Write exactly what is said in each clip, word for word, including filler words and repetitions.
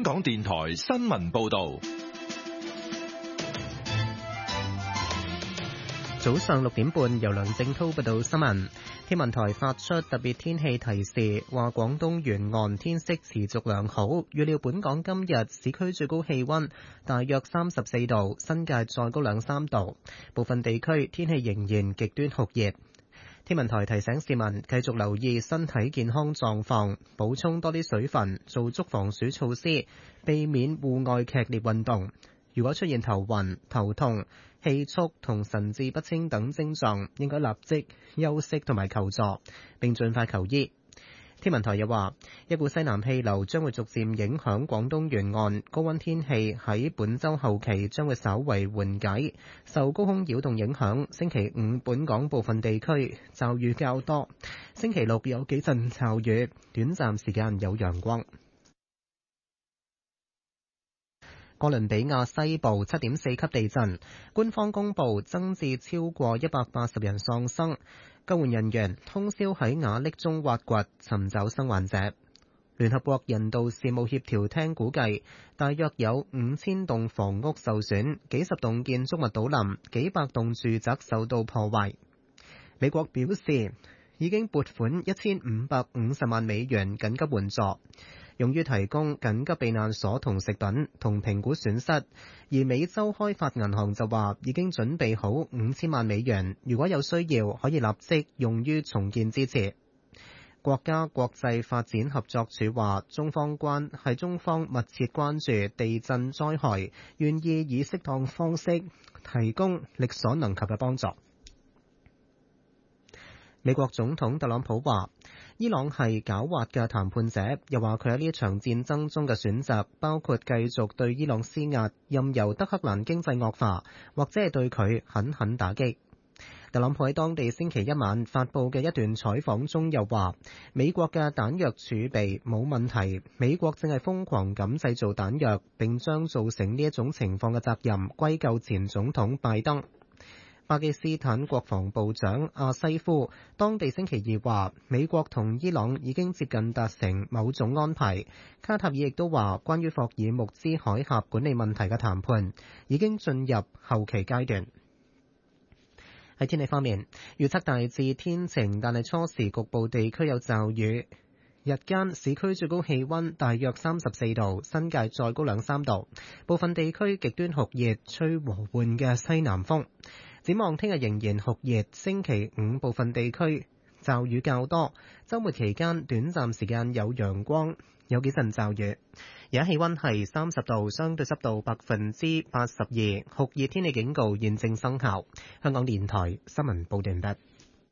香港電台新聞報道。 早上六點半，由梁正滔報道新聞。天文台發出特別天氣提示，話廣東沿岸天色持續良好，預料本港今日市區最高氣溫大約三十四度，新界再高兩三度，部分地區天氣仍然極端酷熱。天文台提醒市民繼續留意身體健康狀況，補充多啲水分，做足防暑措施，避免戶外劇烈運動。如果出現頭暈、頭痛、氣促同神志不清等症狀，應該立即休息同埋求助，並盡快求醫。天文台又話，一股西南氣流將會逐漸影響廣東沿岸，高溫天氣喺本週後期將會稍為緩解。受高空擾動影響，星期五本港部分地區驟雨較多，星期六有幾陣驟雨，短暫時間有陽光。哥倫比亞西部七點四級地震，官方公布增至超過一百八十人喪生，救援人員通宵喺瓦礫中挖掘，尋找生還者。聯合國人道事務協調廳估計，大約有五千棟房屋受損，幾十棟建築物倒冧，幾百棟住宅受到破壞。美國表示已經撥款一千五百五十萬美元緊急援助，用於提供緊急避難所同食品同評估損失，而美洲開發銀行就話已經準備好五千萬美元，如果有需要可以立即用於重建支持。國家國際發展合作署話，中方關係中方密切關注地震災害，願意以適當方式提供力所能及嘅幫助。美國總統特朗普話，伊朗係狡猾嘅談判者，又話佢喺呢一場戰爭中嘅選擇包括繼續對伊朗施壓，任由德黑蘭經濟惡化，或者係對佢狠狠打擊。特朗普喺當地星期一晚發佈嘅一段採訪中又話，美國嘅彈藥儲備冇問題，美國正係瘋狂咁製造彈藥，並將造成呢一種情況嘅責任歸咎前總統拜登。巴基斯坦國防部長阿西夫當地星期二話，美國同伊朗已經接近達成某種安排。卡塔爾亦都話，關於霍爾木茲海峽管理問題嘅談判已經進入後期階段。喺天氣方面，預測大致天晴，但係初時局部地區有驟雨。日間市區最高氣溫大約三十四度，新界再高兩三度，部分地區極端酷熱，吹和緩嘅西南風。展望聽日仍然酷熱，星期五部分地區驟雨較多，週末期間短暫時間有陽光，有幾陣驟雨。而家氣溫係三十度，相對濕度百分之八十二，酷熱天氣警告現正生效。香港電台新聞報道完畢。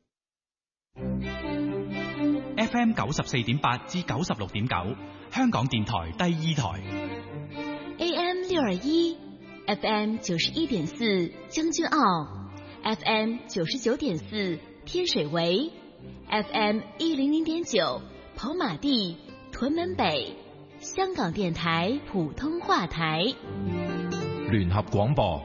F M 九十四點八至九十六點九，香港電台第二台。 A M 六二一，F M 九十一點四將軍澳。F M 九十九點四天水圍 ，F M 一零零點九跑馬地屯門北，香港電台普通話台。 聯合廣播。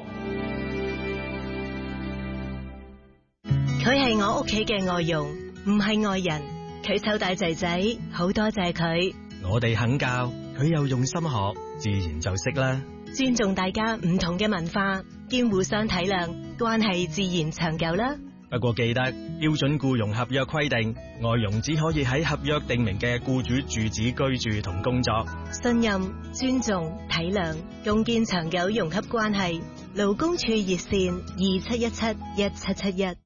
佢係我屋企嘅外傭，唔係外人。佢湊大仔仔，好多謝佢。 我哋肯教，佢又用心學，自然就識啦。 尊重大家唔同嘅文化，兼互相體諒，關係自然長久啦。 不過記得標準僱傭合約規定，外傭只可以喺合約訂明嘅僱主住址居住同工作。 信任、尊重、體諒，共建長久融洽關係。勞工處熱線二七一七一七七一。